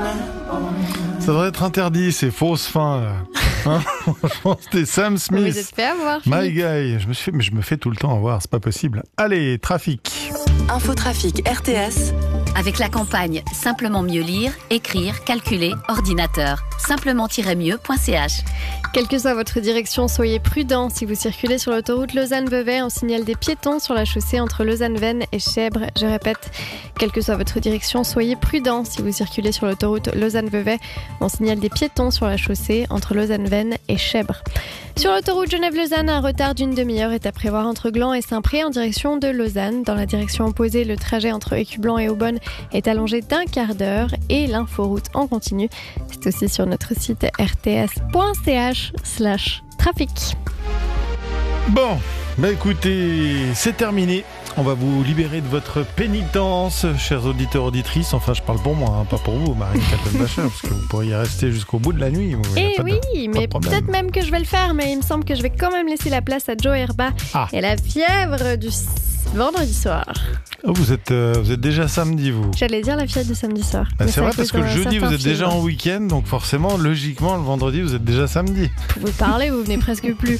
Ça devrait être interdit, ces fausses fins là. Hein, franchement, c'était Sam Smith. Vous êtes fait avoir, My Philippe. Guy. Je me fais tout le temps avoir, c'est pas possible. Allez, trafic. Infotrafic RTS. Avec la campagne Simplement mieux lire, écrire, calculer, ordinateur. Simplement-mieux.ch. Quelle que soit votre direction, soyez prudents. Si vous circulez sur l'autoroute Lausanne-Vevey, on signale des piétons sur la chaussée entre Lausanne-Vennes et Chèvres. Je répète, quelle que soit votre direction, soyez prudents. Si vous circulez sur l'autoroute Lausanne-Vevey, on signale des piétons sur la chaussée entre Lausanne-Vennes et Chèvres. Sur l'autoroute Genève-Lausanne, un retard d'une demi-heure est à prévoir entre Gland et Saint-Pré en direction de Lausanne. Dans la direction opposée, le trajet entre Écublanc et Aubonne est allongé d'1 quart d'heure et l'inforoute en continu. C'est aussi sur notre site rts.ch/trafic. Bon, écoutez, c'est terminé. On va vous libérer de votre pénitence, chers auditeurs, auditrices. Enfin, je parle pour moi, hein, pas pour vous, Marine Kaltenbacher, parce que vous pourriez rester jusqu'au bout de la nuit. Eh oui, mais peut-être même que je vais le faire, mais il me semble que je vais quand même laisser la place à Joe Herba et la fièvre du vendredi soir. Oh, vous êtes déjà samedi, vous. J'allais dire la fièvre du samedi soir. C'est vrai, parce que le jeudi, vous êtes déjà en week-end, donc forcément, logiquement, le vendredi, vous êtes déjà samedi. Vous parlez, vous venez presque plus.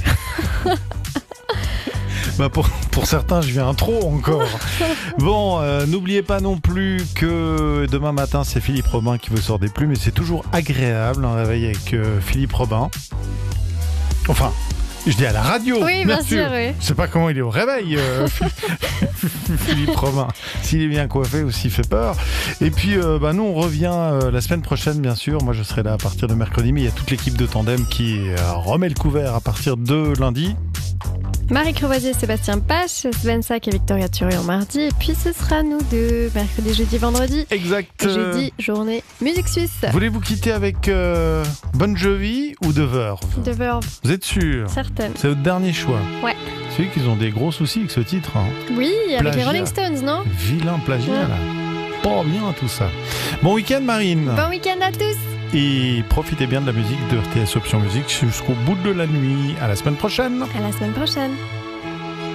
Pour certains, je viens trop encore. Bon, n'oubliez pas non plus que demain matin, c'est Philippe Robin qui vous sort des plumes, et c'est toujours agréable un réveil avec Philippe Robin. Enfin, je dis à la radio, oui, bien sûr. Oui. Je sais pas comment il est au réveil, Philippe Robin. S'il est bien coiffé ou s'il fait peur. Et puis, nous, on revient la semaine prochaine, bien sûr. Moi, je serai là à partir de mercredi, mais il y a toute l'équipe de Tandem qui remet le couvert à partir de lundi. Marie Crevoisier, Sébastien Pache, Sven Sack et Victoria Turion mardi. Et puis ce sera nous deux, mercredi, jeudi, vendredi. Exact. Jeudi, journée musique suisse. Voulez-vous quitter avec Bon Jovi ou The Verve ? The Verve. Vous êtes sûr ? Certaine. C'est votre dernier choix ? Ouais. C'est vrai qu'ils ont des gros soucis avec ce titre. Hein. Oui, avec plagiat. les Rolling Stones, non ? Vilain plagiat, là. Pas bien tout ça. Bon week-end, Marine. Bon week-end à tous. Et profitez bien de la musique de RTS Option Musique jusqu'au bout de la nuit. À la semaine prochaine. À la semaine prochaine.